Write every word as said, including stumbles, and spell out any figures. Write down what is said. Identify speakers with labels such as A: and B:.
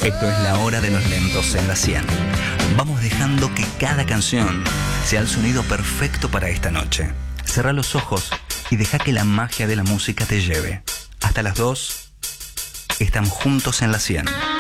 A: Esto es la hora de los lentos en la cien. Vamos dejando que cada canción sea el sonido perfecto para esta noche. Cerrá los ojos y deja que la magia de la música te lleve. Hasta las dos, estamos juntos en la cien.